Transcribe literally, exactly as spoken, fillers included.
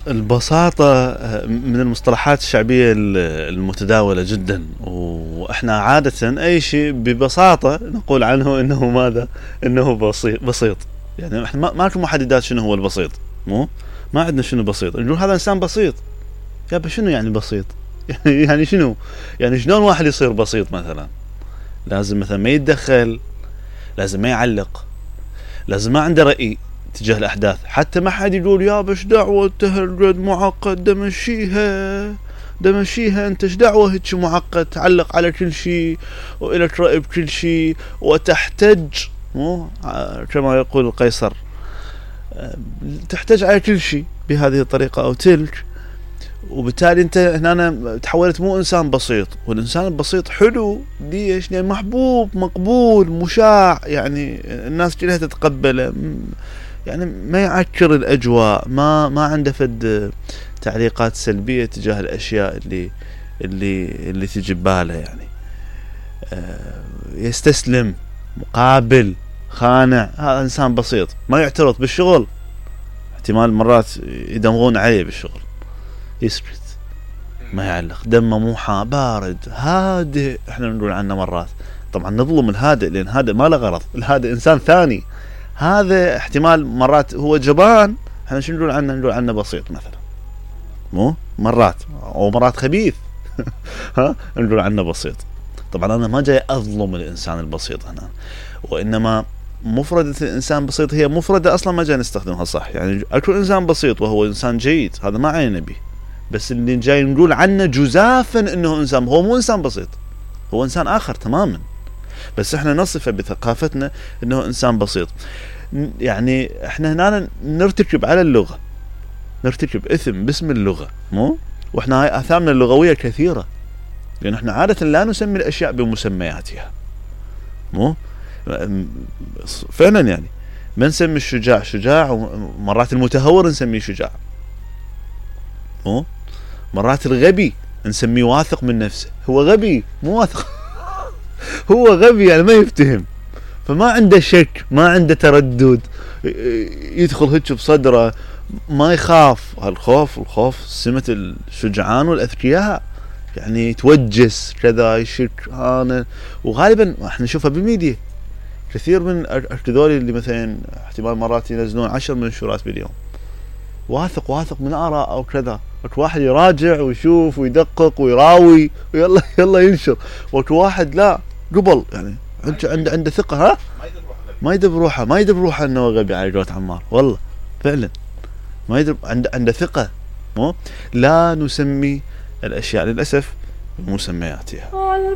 البساطة من المصطلحات الشعبية المتداولة جدا، وإحنا عادة أي شيء ببساطة نقول عنه إنه ماذا؟ إنه بسيط. بسيط يعني إحنا ما ماكو محددات شنو هو البسيط، مو ما عندنا شنو بسيط. نقول هذا إنسان بسيط، يا شنو يعني بسيط؟ يعني شنو؟ يعني شلون واحد يصير بسيط؟ مثلا لازم مثلا ما يتدخل، لازم ما يعلق، لازم ما عنده رأي تجاه الأحداث، حتى ما حد يقول يا بش دعوة تهرجد معقد دمشيها دمشيها انت ايش دعوة هيك معقد، تعلق على كل شيء وإلك رأي بكل شيء وتحتج، مو كما يقول القيصر، تحتج على كل شيء بهذه الطريقة أو تلك، وبالتالي انت هنا تحولت مو انسان بسيط. والانسان البسيط حلو، ليش؟ يعني محبوب مقبول مشاع، يعني الناس كلها تتقبله، يعني ما يعكر الاجواء، ما ما عنده فد تعليقات سلبيه تجاه الاشياء اللي اللي اللي تجي بباله، يعني يستسلم، مقابل، خانع. هذا انسان بسيط. ما يعترض بالشغل، احتمال مرات يدمغون عليه بالشغل، يسكت، ما يعلق، دمه مو بارد، هادئ. احنا نقول عنه مرات، طبعا نظلم الهادئ لان هادئ ما له غرض، الهادئ انسان ثاني. هذا احتمال مرات هو جبان، احنا شو نقول عنه؟ نقول عنه بسيط مثلا، مو مرات، او مرات خبيث ها نقول عنه بسيط. طبعا انا ما جاي اظلم الانسان البسيط هنا، وانما مفردة الانسان بسيط هي مفردة اصلا ما جاي نستخدمها صح. يعني اكو انسان بسيط وهو انسان جيد، هذا ما عينا به، بس اللي جاي نقول عنه جزافا انه انسان، هو مو انسان بسيط، هو انسان اخر تماما، بس احنا نصفه بثقافتنا انه انسان بسيط. يعني احنا هنا نرتكب على اللغة، نرتكب اثم باسم اللغة، مو واحنا هاي اثامنا اللغوية كثيرة، لان احنا عادة لا نسمي الاشياء بمسمياتها، مو فعلا. يعني ما نسمي الشجاع شجاع، ومرات المتهور نسميه شجاع، مو مرات الغبي نسميه واثق من نفسه، هو غبي مو واثق هو غبي يعني ما يفتهم، فما عنده شك، ما عنده تردد، يدخل هيك بصدره، ما يخاف. هالخوف الخوف سمة الشجعان والأذكياء، يعني يتوجس كذا، يشك انا. وغالبا احنا نشوفها بالميديا كثير من هذول اللي مثلا احتمال مرات ينزلون عشر منشورات باليوم، واثق واثق من آراء أو كذا، وقت واحد يراجع ويشوف ويدقق ويراوي ويلا يلا ينشر، وقت واحد لا قبل، يعني عنده عنده عنده ثقة، ها ما يدب روحه، ما يدب روحه انه غبي على قولة عمار، والله فعلا ما يدب، عنده عنده ثقة. مو لا نسمي الاشياء للاسف بمسمياتها.